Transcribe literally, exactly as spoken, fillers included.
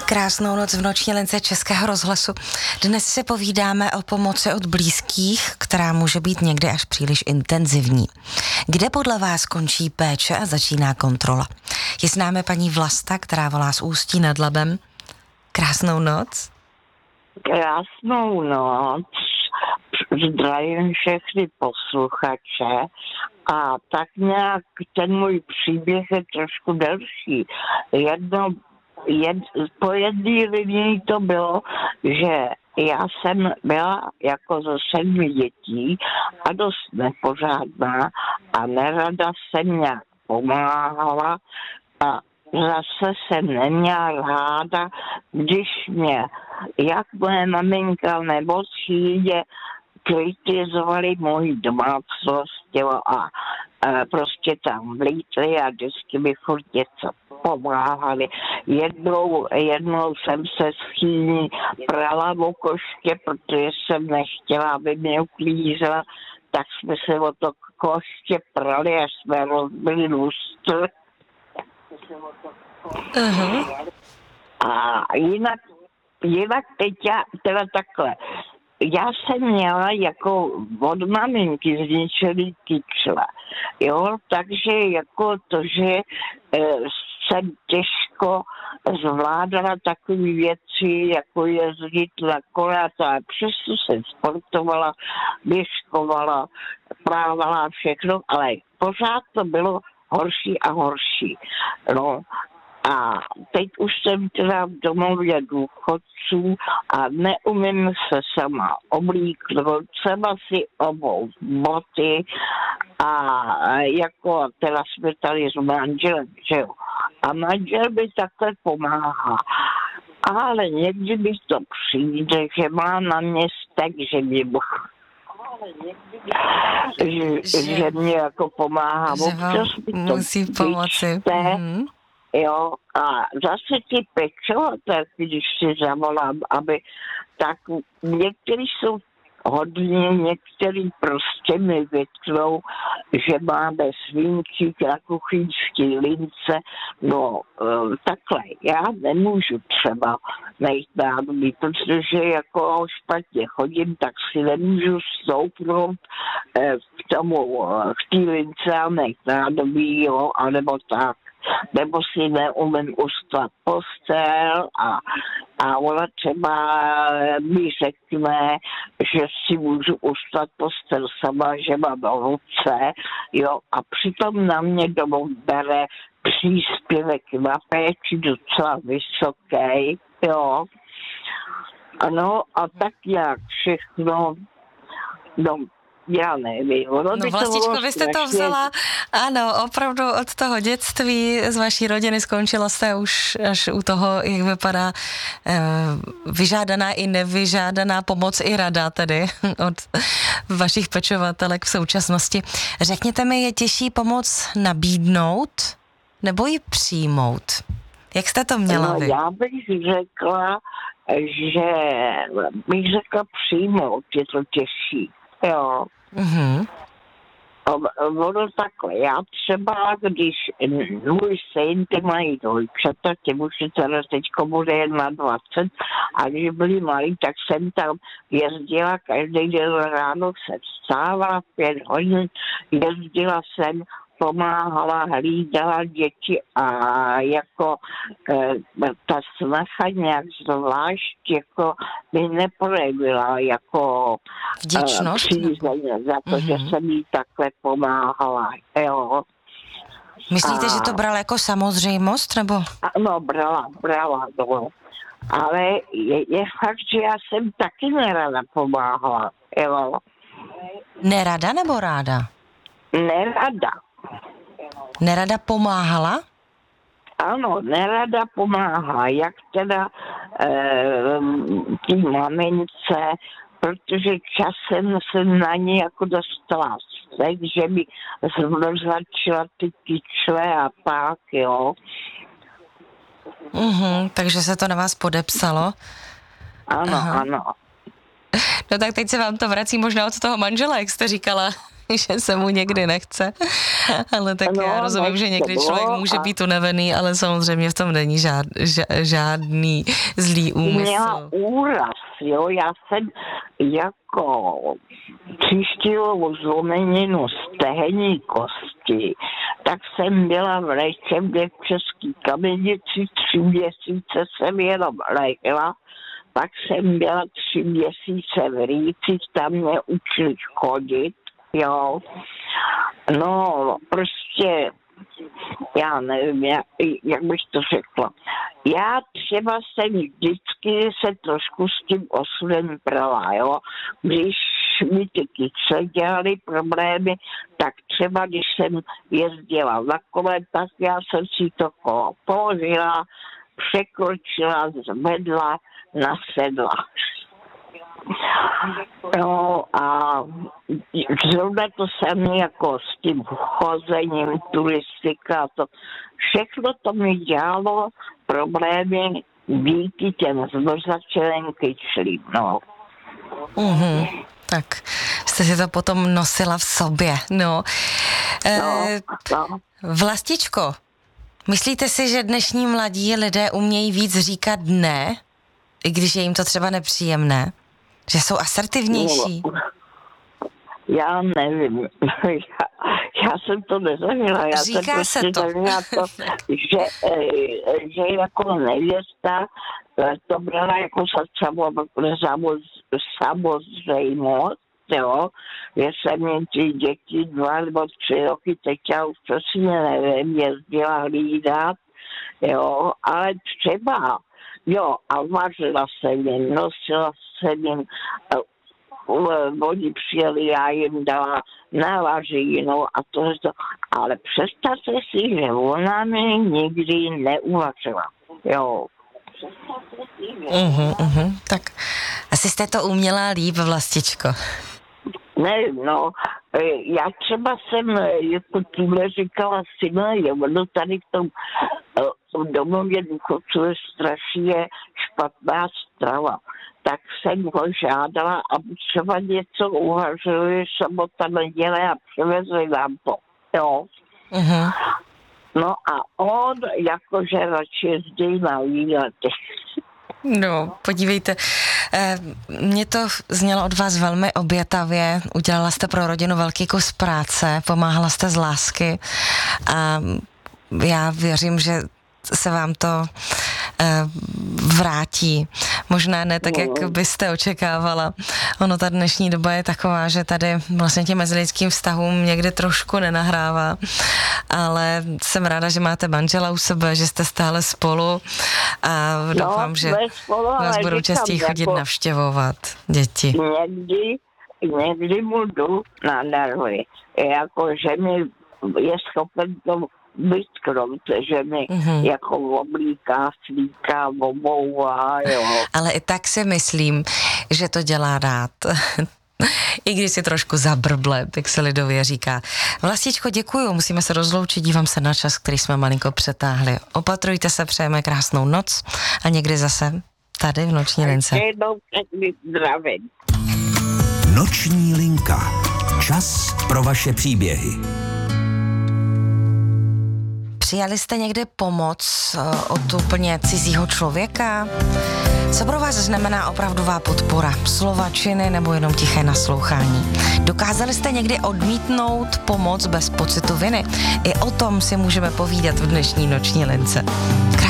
Krásnou noc v noční lince Českého rozhlasu. Dnes si povídáme o pomoci od blízkých, která může být někdy až příliš intenzivní. Kde podle vás končí péče a začíná kontrola? Je s námi paní Vlasta, která volá z Ústí nad Labem. Krásnou noc. Krásnou noc. Zdravím všechny posluchače. A tak nějak ten můj příběh je trošku delší. Jedno Jed, po jedné linii to bylo, že já jsem byla jako ze sedmi dětí a dost nepořádná a nerada jsem nějak pomáhala a zase jsem neměla ráda, když mě jak moje maminka nebo třídě kritizovali moji domácnost a, a prostě tam vlítli a vždycky mi furt něco pomáhali. Jednou, jednou jsem se s chýní prala v koště, protože jsem nechtěla, aby mě uklízela, tak jsme se o to koště prali a jsme rozbili lustr. Uh-huh. A jinak, jinak teď já, teda takhle, já jsem měla jako od maminky zničený kyčle, jo, takže jako to, že e, jsem těžko zvládala takové věci, jako jezdit na kole a tak. Přesto jsem sportovala, běžkovala, právala všechno, ale pořád to bylo horší a horší. No. A teď už jsem teda v domově důchodců a neumím se sama oblíknout, třeba si obout boty a jako teda jsme tady s manželem, že jo. A manžel mi takhle pomáhá. Ale někdy mi to přijde, že má na mě stek, že mě že, že, že mě jako pomáhá. Že musí pomoci. Mm-hmm. Jo, a zase ti pečovatel, když si zavolám, aby tak někteří jsou hodně, některý prostě mi vytknou, že máme svinčík na kuchyňské lince, no takhle, já nemůžu třeba najít nádobí, protože jako špatně chodím, tak si nemůžu stoupnout k tomu, k té lince a najít nádobí, jo, anebo tak. Nebo si neumím ustat postel a, a ona třeba mi řekne, že si můžu ustat postel sama, že mám ruce, jo, a přitom na mě domů bere příspěvek na péči docela vysoký, jo. Ano, a tak jak všechno, no, já nevím. No Vlastičko, vy jste to vzala, ano, opravdu od toho dětství z vaší rodiny skončila jste už až u toho, jak vypadá eh, vyžádaná i nevyžádaná pomoc i rada tedy od vašich pečovatelek v současnosti. Řekněte mi, je těžší pomoc nabídnout nebo ji přijmout? Jak jste to měla vy? No, já bych řekla, že bych řekla přijmout, je to těžší. Jo. Mm-hmm. Ono takhle, já třeba, když můj syn, ty mají dvojčata, těm už teda teďko bude na dvacet, a když byli malí, tak jsem tam jezdila každý den ráno, jsem vstávala v pět hodin, jezdila jsem, pomáhala, hlídala děti a jako e, ta snaha nějak zvlášť jako by neprojevila jako vděčnost přízeň za to, mm-hmm. že jsem jí takhle pomáhala. Jo. Myslíte, a, že to brala jako samozřejmost, nebo? No, brala, brala, no. Ale je, je fakt, že já jsem taky nerada pomáhala. Jo. Nerada nebo ráda? Nerada. Nerada pomáhala? Ano, nerada pomáhá, jak teda e, tý mamince, protože časem jsem na ní jako dostala stek, že mi zmrzačila ty kyčle a tak, jo. Mhm, takže se to na vás podepsalo? Ano, aha. Ano. No tak teď se vám to vrací možná od toho manžela, jak jste říkala. že se mu někdy nechce, ale tak no, já rozumím, že někdy člověk může a... být unavený, ale samozřejmě v tom není žád, ža, žádný zlý úmysl. Měla úraz, jo, já jsem jako příštílovou zlomeninu stehenní kosti, tak jsem byla v léčebně v Český Kamenici, tři měsíce jsem jenom lékla, pak jsem byla tři měsíce v Rýcích, tam mě učili chodit, jo. No, prostě, já nevím, jak, jak bych to řekla. Já třeba jsem vždycky se trošku s tím osudem prala, jo. Když mi ty kyčle dělaly problémy, tak třeba když jsem jezdila na kole, tak já jsem si to kolo položila, překročila, zvedla, nasedla. No a zrovna to samé jako s tím chozením, turistika, to všechno to mi dělalo problémy díky těm zmrzačeným kyčlím, no. Mhm, tak jste si to potom nosila v sobě, no. No, e, no. Vlastičko, myslíte si, že dnešní mladí lidé umějí víc říkat ne, i když je jim to třeba nepříjemné? Že jsou asertivnější? No, já nevím. Já, já jsem to nezažila. Já Říká jsem prostě se to. zažila to, že, že jako nevěsta to brala jako samozřejmost, jo, že jsem jen ty děti dva nebo tři roky, teď já už přesně nevím, jezdila hlídat, jo, ale třeba, jo, a vařila jsem jim, nosila jsem jim, oni přijeli, já jim dala na vařinu a to, to, ale představte si, že ona mi nikdy neuvařila, jo. Uhum, uhum. Tak asi jste to uměla líp, Vlastičko. Ne, no, já třeba jsem, jako tímhle říkala syna, je ono tady v tom domově důchodců je strašně špatná strava. Tak jsem ho žádala, aby třeba něco uvařili sobota neděle a přivezli nám to, jo. Uhum. No a on jakože radši jezdí na výlety. No, podívejte, mně to znělo od vás velmi obětavě, udělala jste pro rodinu velký kus práce, pomáhala jste z lásky a já věřím, že se vám to vrátí. Možná ne tak, jak byste očekávala. Ono, ta dnešní doba je taková, že tady vlastně těm mezilidským vztahům někdy trošku nenahrává, ale jsem ráda, že máte manžela u sebe, že jste stále spolu a doufám, no, že spolu, vás budou častěji chodit jako navštěvovat děti. Někdy, někdy mu jdu na nervy, jako že mi je schopen to vytknout, že mi mm-hmm. jako oblíká, slíká, obouvá, jo. Ale i tak si myslím, že to dělá rád. I když si trošku zabrble, tak se lidově říká. Vlastičko, děkuju, musíme se rozloučit, dívám se na čas, který jsme malinko přetáhli. Opatrujte se, přejeme krásnou noc a někdy zase tady v Noční lince. Noční linka. Čas pro vaše příběhy. Přijali jste někdy pomoc od úplně cizího člověka? Co pro vás znamená opravdová podpora? Slova, činy nebo jenom tiché naslouchání? Dokázali jste někdy odmítnout pomoc bez pocitu viny? I o tom si můžeme povídat v dnešní Noční lince.